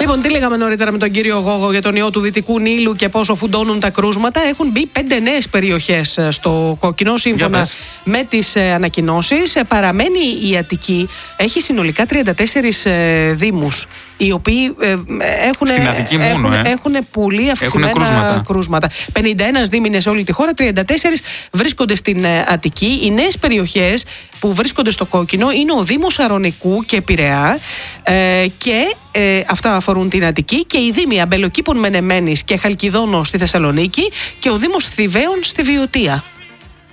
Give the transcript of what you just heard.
Λοιπόν, τι λέγαμε νωρίτερα με τον κύριο Γόγο για τον ιό του Δυτικού Νείλου και πόσο φουντώνουν τα κρούσματα. Έχουν μπει 5 νέες περιοχές στο κόκκινο, σύμφωνα με τις ανακοινώσεις. Παραμένει η Αττική. Έχει συνολικά 34 δήμους, οι οποίοι έχουν πολύ αυξημένα κρούσματα. 51 δήμοι σε όλη τη χώρα, 34 βρίσκονται στην Αττική. Οι νέες περιοχές που βρίσκονται στο κόκκινο είναι ο Δήμος Αρωνικού και Πειραιά, και αυτά αφορούν την Αττική, και οι Δήμοι Αμπελοκήπων Μενεμένης και Χαλκιδόνος στη Θεσσαλονίκη και ο Δήμος Θηβαίων στη Βιωτία.